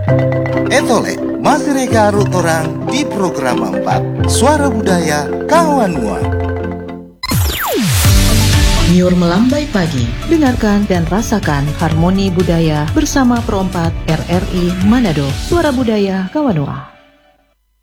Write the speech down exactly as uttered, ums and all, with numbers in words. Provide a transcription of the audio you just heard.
Etole, masih reka arut orang di program empat Suara Budaya Kawan Mua. Nyur melambai pagi, dengarkan dan rasakan harmoni budaya bersama Pro empat R R I Manado, Suara Budaya Kawanua.